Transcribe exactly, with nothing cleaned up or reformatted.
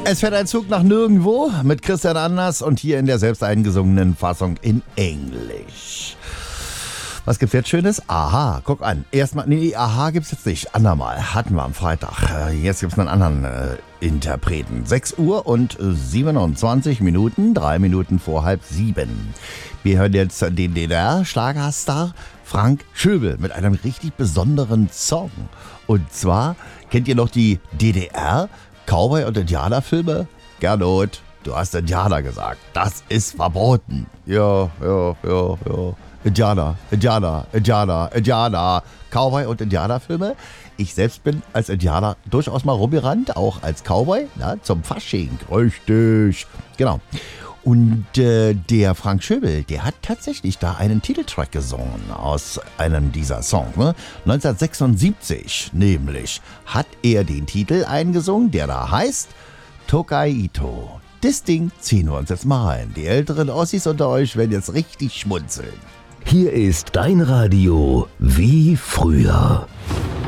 Es fährt ein Zug nach nirgendwo mit Christian Anders und hier in der selbst eingesungenen Fassung in Englisch. Was gibt's jetzt Schönes? Aha, guck an. Erstmal, nee, Aha gibt's jetzt nicht. Andermal. Hatten wir am Freitag. Jetzt gibt's einen anderen äh, Interpreten. sechs Uhr und siebenundzwanzig Minuten, drei Minuten vor halb sieben. Wir hören jetzt den D D R-Schlagerstar Frank Schöbel mit einem richtig besonderen Song. Und zwar, kennt ihr noch die D D R Cowboy- und Indianerfilme? Gernot, du hast Indianer gesagt. Das ist verboten. Ja, ja, ja, ja. Indianer, Indianer, Indianer, Indianer. Cowboy- und Indianerfilme. Ich selbst bin als Indianer durchaus mal rumgerannt, auch als Cowboy, na, zum Fasching. Richtig. Genau. Und äh, der Frank Schöbel, der hat tatsächlich da einen Titeltrack gesungen aus einem dieser Songs. Ne? neunzehnhundertsechsundsiebzig nämlich hat er den Titel eingesungen, der da heißt Tokaito. Das Ding ziehen wir uns jetzt mal rein. Die älteren Ossis unter euch werden jetzt richtig schmunzeln. Hier ist dein Radio wie früher.